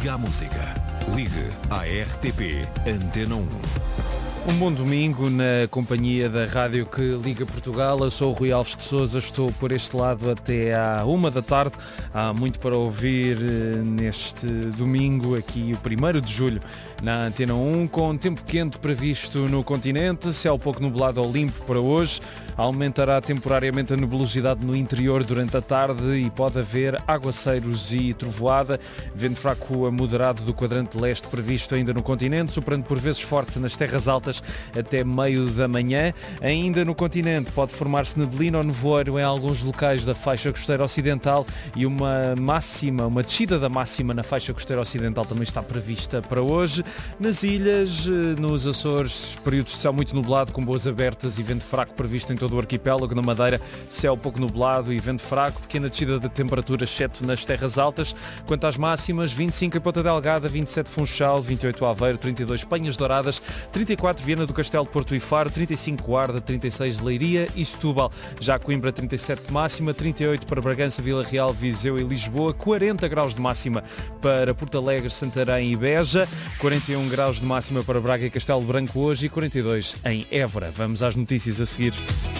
Liga à música. Ligue à RTP Antena 1. Um bom domingo na companhia da rádio que liga Portugal. Eu sou o Rui Alves de Sousa, estou por este lado até à 1 da tarde. Há muito para ouvir neste domingo, aqui o 1º de julho, na Antena 1, com tempo quente previsto no continente, céu pouco nublado ou limpo para hoje. Aumentará temporariamente a nebulosidade no interior durante a tarde e pode haver aguaceiros e trovoada. Vento fraco a moderado do quadrante leste previsto ainda no continente, soprando por vezes forte nas terras altas até meio da manhã. Ainda no continente pode formar-se neblina ou nevoeiro em alguns locais da faixa costeira ocidental e uma descida da máxima na faixa costeira ocidental também está prevista para hoje. Nas ilhas, nos Açores, períodos de céu muito nublado com boas abertas e vento fraco previsto em todo o arquipélago. Na Madeira, céu pouco nublado e vento fraco, pequena descida de temperaturas, exceto nas terras altas. Quanto às máximas, 25 em Ponta Delgada, 27 Funchal, 28 Aveiro, 32 Penhas Douradas, 34 Viana do Castelo, Porto e Faro, 35 Guarda, 36 Leiria e Setúbal. Já Coimbra 37 de máxima, 38 para Bragança, Vila Real, Viseu e Lisboa, 40 graus de máxima para Porto Alegre, Santarém e Beja, 41 graus de máxima para Braga e Castelo Branco hoje e 42 em Évora. Vamos às notícias a seguir.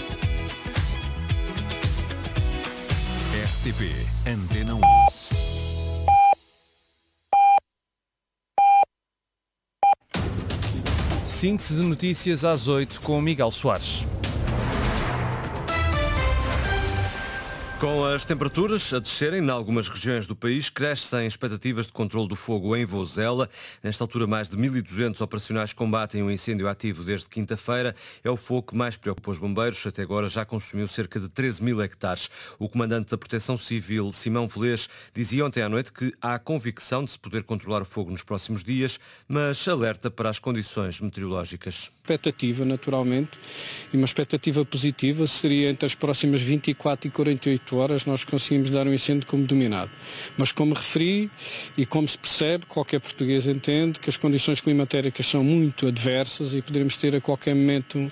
RTP Antena 1. Síntese de notícias às 8 com Miguel Soares. Com as temperaturas a descerem em algumas regiões do país, crescem expectativas de controle do fogo em Vozela. Nesta altura, mais de 1.200 operacionais combatem o incêndio ativo desde quinta-feira. É o fogo que mais preocupa os bombeiros. Até agora já consumiu cerca de 13.000 hectares. O comandante da Proteção Civil, Simão Velez, dizia ontem à noite que há convicção de se poder controlar o fogo nos próximos dias, mas alerta para as condições meteorológicas. Expectativa, naturalmente, e uma expectativa positiva seria entre as próximas 24 e 48 horas nós conseguimos dar um incêndio como dominado. Mas como referi e como se percebe, qualquer português entende que as condições climatéricas são muito adversas e poderemos ter a qualquer momento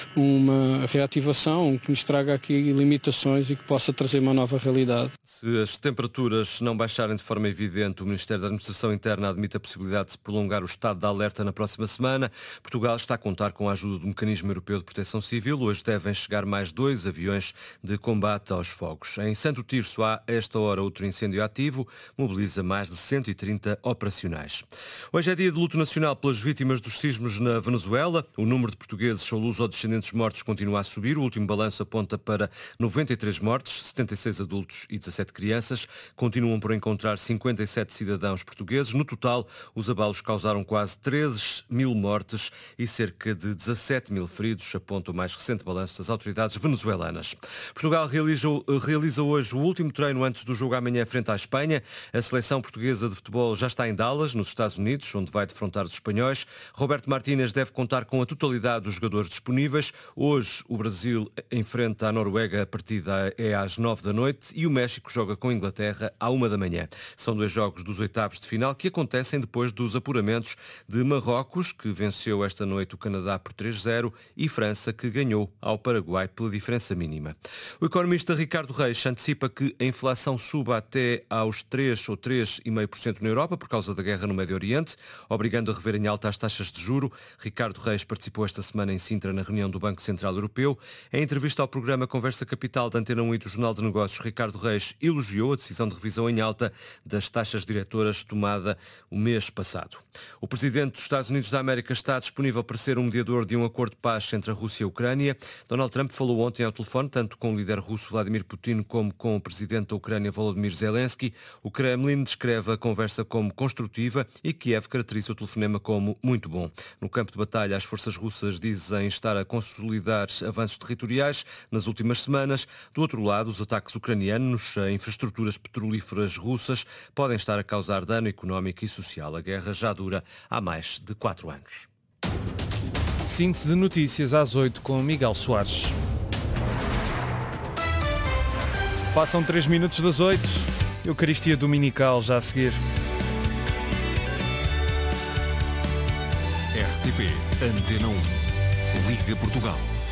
uma reativação que nos traga aqui limitações e que possa trazer uma nova realidade. Se as temperaturas não baixarem de forma evidente, o Ministério da Administração Interna admite a possibilidade de se prolongar o estado de alerta na próxima semana. Portugal está a contar com a ajuda do Mecanismo Europeu de Proteção Civil. Hoje devem chegar mais 2 aviões de combate aos fogos. Em Santo Tirso há, a esta hora, outro incêndio ativo. Mobiliza mais de 130 operacionais. Hoje é dia de luto nacional pelas vítimas dos sismos na Venezuela. O número de portugueses ou luso-descendentes mortos continua a subir. O último balanço aponta para 93 mortes, 76 adultos e 17 crianças. Continuam por encontrar 57 cidadãos portugueses. No total, os abalos causaram quase 13.000 mortes e cerca de 17.000 feridos, aponta o mais recente balanço das autoridades venezuelanas. Portugal realiza hoje o último treino antes do jogo amanhã frente à Espanha. A seleção portuguesa de futebol já está em Dallas, nos Estados Unidos, onde vai defrontar os espanhóis. Roberto Martínez deve contar com a totalidade dos jogadores disponíveis. Hoje o Brasil enfrenta a Noruega, a partida é às 9 da noite e o México joga com a Inglaterra à 1 da manhã. São 2 jogos dos oitavos de final que acontecem depois dos apuramentos de Marrocos, que venceu esta noite o Canadá por 3-0, e França, que ganhou ao Paraguai pela diferença mínima. O economista Ricardo Reis antecipa que a inflação suba até aos 3 ou 3,5% na Europa por causa da guerra no Médio Oriente, obrigando a rever em alta as taxas de juro. Ricardo Reis participou esta semana em Sintra na reunião do Banco Central Europeu. Em entrevista ao programa Conversa Capital da Antena 1 e do Jornal de Negócios, Ricardo Reis elogiou a decisão de revisão em alta das taxas diretoras tomada o mês passado. O presidente dos Estados Unidos da América está disponível para ser um mediador de um acordo de paz entre a Rússia e a Ucrânia. Donald Trump falou ontem ao telefone, tanto com o líder russo Vladimir Putin como com o presidente da Ucrânia Volodymyr Zelensky. O Kremlin descreve a conversa como construtiva e Kiev caracteriza o telefonema como muito bom. No campo de batalha, as forças russas dizem estar a consolidar avanços territoriais nas últimas semanas. Do outro lado, os ataques ucranianos a infraestruturas petrolíferas russas podem estar a causar dano económico e social. A guerra já dura há mais de 4 anos. Síntese de notícias às 8 com Miguel Soares. Passam 3 minutos das 8. Eucaristia Dominical já a seguir. RTP Antena 1. Liga Portugal.